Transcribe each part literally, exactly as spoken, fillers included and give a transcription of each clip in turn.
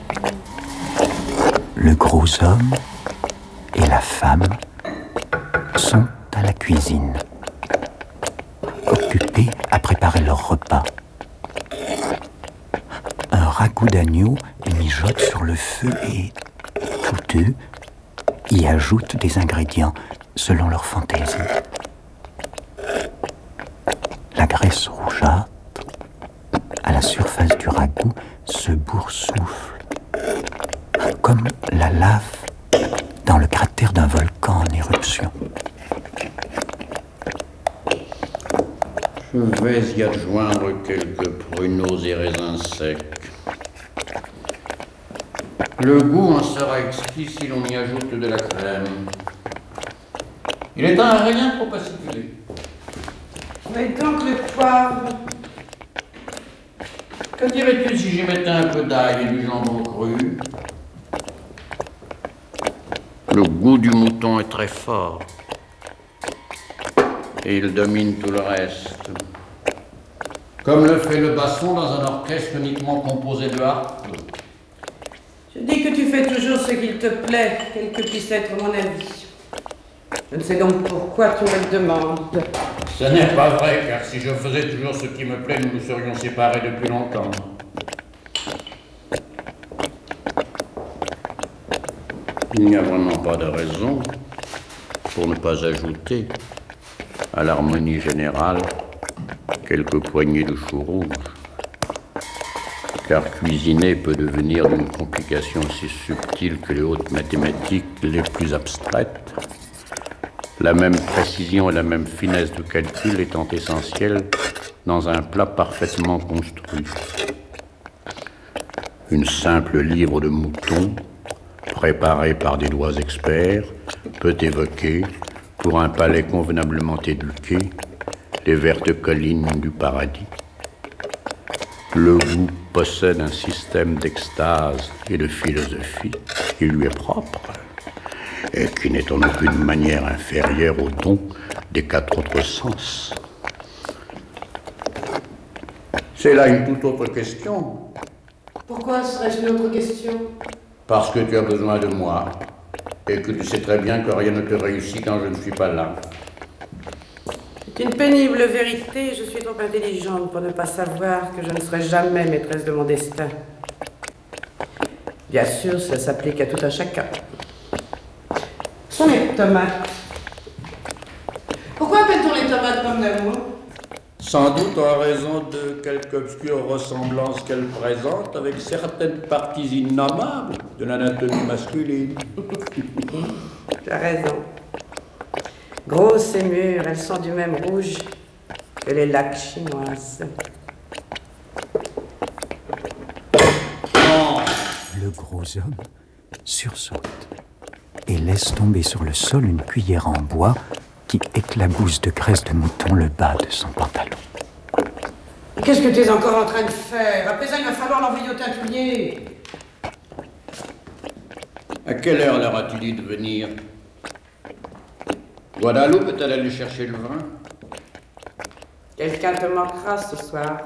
Le gros homme et la femme sont à la cuisine, occupés à préparer leur repas. Un ragoût d'agneau mijote sur le feu et tous deux y ajoutent des ingrédients selon leur fantaisie. La graisse rougeâtre à la surface du ragoût se boursoufle, comme la lave dans le cratère d'un volcan en éruption. Je vais y adjoindre quelques pruneaux et raisins secs. Le goût en sera exquis si l'on y ajoute de la crème. Il est un rien trop acidulé. Mais donc le poivre. Que dirais-tu si j'y mettais un peu d'ail et du jambon cru? Le goût du mouton est très fort. Et il domine tout le reste. Comme le fait le basson dans un orchestre uniquement composé de harpe. Je dis que tu fais toujours ce qu'il te plaît, quel que puisse être mon avis. Je ne sais donc pourquoi tu me le demandes. Ce n'est pas vrai, car si je faisais toujours ce qui me plaît, nous nous serions séparés depuis longtemps. Il n'y a vraiment pas de raison pour ne pas ajouter à l'harmonie générale quelques poignées de chou rouge. Car cuisiner peut devenir d'une complication aussi subtile que les hautes mathématiques les plus abstraites, la même précision et la même finesse de calcul étant essentielles dans un plat parfaitement construit. Une simple livre de mouton, préparée par des doigts experts, peut évoquer, pour un palais convenablement éduqué, les vertes collines du paradis. Le goût possède un système d'extase et de philosophie qui lui est propre et qui n'est en aucune manière inférieur au don des quatre autres sens. C'est là une toute autre question. Pourquoi serait-ce une autre question? Parce que tu as besoin de moi et que tu sais très bien que rien ne te réussit quand je ne suis pas là. C'est une pénible vérité, je suis trop intelligente pour ne pas savoir que je ne serai jamais maîtresse de mon destin. Bien sûr, ça s'applique à tout un chacun. Ce sont les tomates. Pourquoi appelle-t-on les tomates pommes d'amour? Sans doute en raison de quelque obscure ressemblance qu'elles présentent avec certaines parties innommables de l'anatomie masculine. Tu as raison. Grosses et mûres, elles sont du même rouge que les lacs chinoises. Le gros homme sursaute et laisse tomber sur le sol une cuillère en bois qui éclabousse de graisse de mouton le bas de son pantalon. Qu'est-ce que tu es encore en train de faire? Après ça, il va falloir l'envoyer au teinturier. À quelle heure leur as-tu dit de venir? Guadeloupe peut-elle aller chercher le vin? Quelqu'un te manquera ce soir.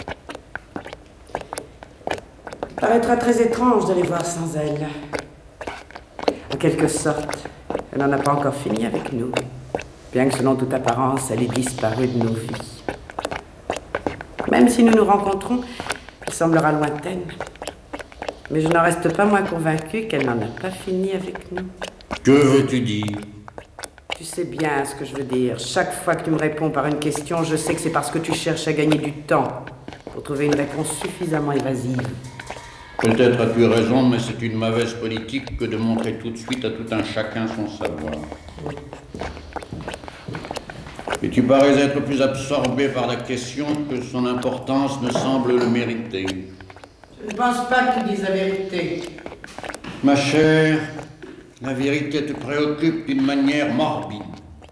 Il paraîtra très étrange de les voir sans elle. En quelque sorte, elle n'en a pas encore fini avec nous, bien que selon toute apparence, elle ait disparu de nos vies. Même si nous nous rencontrons, elle semblera lointaine. Mais je n'en reste pas moins convaincue qu'elle n'en a pas fini avec nous. Que veux-tu dire? Tu sais bien ce que je veux dire. Chaque fois que tu me réponds par une question, je sais que c'est parce que tu cherches à gagner du temps pour trouver une réponse suffisamment évasive. Peut-être as-tu raison, mais c'est une mauvaise politique que de montrer tout de suite à tout un chacun son savoir. Et tu parais être plus absorbé par la question que son importance ne semble le mériter. Je ne pense pas que tu dises la vérité. Ma chère, la vérité te préoccupe d'une manière morbide.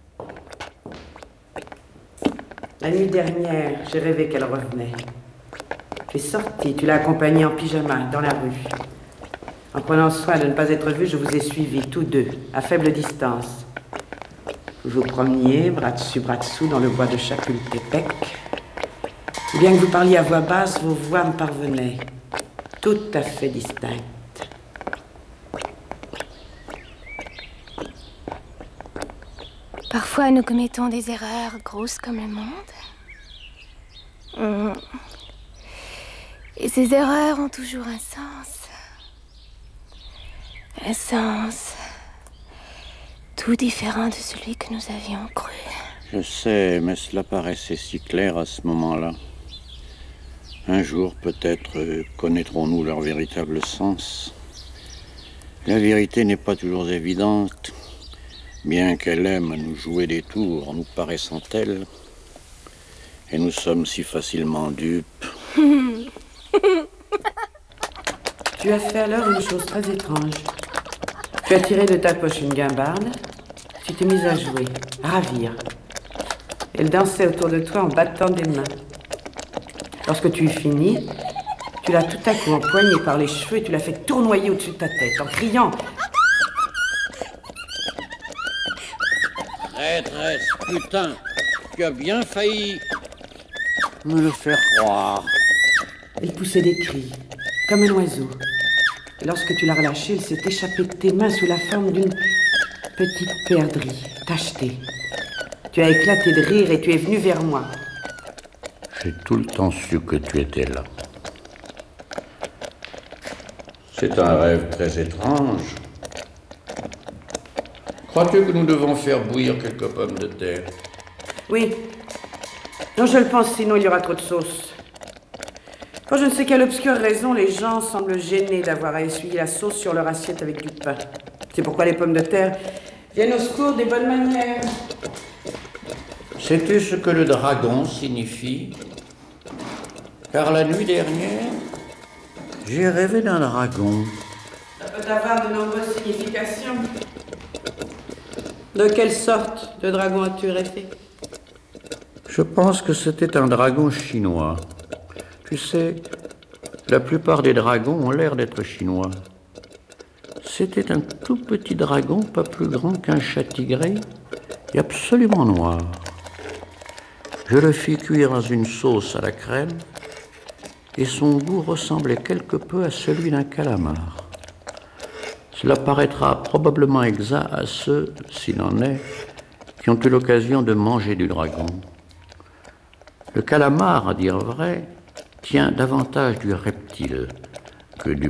La nuit dernière, j'ai rêvé qu'elle revenait. Tu es sortie, tu l'as accompagnée en pyjama, dans la rue. En prenant soin de ne pas être vue, je vous ai suivis, tous deux, à faible distance. Vous vous promeniez, bras dessus, bras dessous, dans le bois de Chapultepec. Et bien que vous parliez à voix basse, vos voix me parvenaient. tout à fait distinctes. Parfois, nous commettons des erreurs grosses comme le monde. Mmh. Et ces erreurs ont toujours un sens. Un sens tout différent de celui que nous avions cru. Je sais, mais cela paraissait si clair à ce moment-là. Un jour, peut-être, euh, connaîtrons-nous leur véritable sens. La vérité n'est pas toujours évidente, bien qu'elle aime nous jouer des tours en nous paraissant telle. Et nous sommes si facilement dupes. Tu as fait alors une chose très étrange. Tu as tiré de ta poche une guimbarde, tu t'es mise à jouer, à ravir. Elle dansait autour de toi en battant des mains. Lorsque tu eus fini, tu l'as tout à coup empoignée par les cheveux et tu l'as fait tournoyer au-dessus de ta tête en criant « Traîtresse, putain, tu as bien failli me le faire croire. » Elle poussait des cris, comme un oiseau. Et lorsque tu l'as relâché, il s'est échappé de tes mains sous la forme d'une petite perdrix tachetée. Tu as éclaté de rire et tu es venu vers moi. J'ai tout le temps su que tu étais là. C'est un rêve très étrange. Crois-tu que nous devons faire bouillir quelques pommes de terre? Oui. Non, je le pense, sinon il y aura trop de sauce. Pour je ne sais quelle obscure raison, les gens semblent gênés d'avoir à essuyer la sauce sur leur assiette avec du pain. C'est pourquoi les pommes de terre viennent au secours des bonnes manières. Sais-tu ce que le dragon signifie? Car la nuit dernière, j'ai rêvé d'un dragon. Ça peut avoir de nombreuses significations. De quelle sorte de dragon as-tu rêvé? Je pense que c'était un dragon chinois. Tu sais, la plupart des dragons ont l'air d'être chinois. C'était un tout petit dragon, pas plus grand qu'un chat tigré, et absolument noir. Je le fis cuire dans une sauce à la crème, et son goût ressemblait quelque peu à celui d'un calamar. Cela paraîtra probablement exact à ceux, s'il en est, qui ont eu l'occasion de manger du dragon. Le calamar, à dire vrai, tient davantage du reptile que du